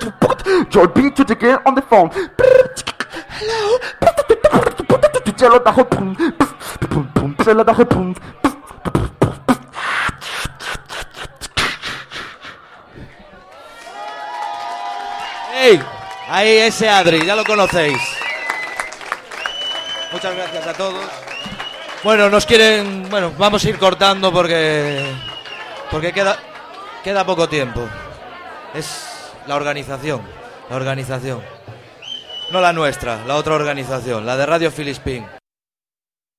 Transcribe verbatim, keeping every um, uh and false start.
Joy Pink to the girl on the phone. Hello. Jello da hopum. Jello da hopum. ¡Ey! Ahí ese Adri, ya lo conocéis. Muchas gracias a todos. Bueno, nos quieren... Bueno, vamos a ir cortando porque... Porque queda... Queda poco tiempo. Es la organización. La organización. No la nuestra, la otra organización. La de Radio Filispín.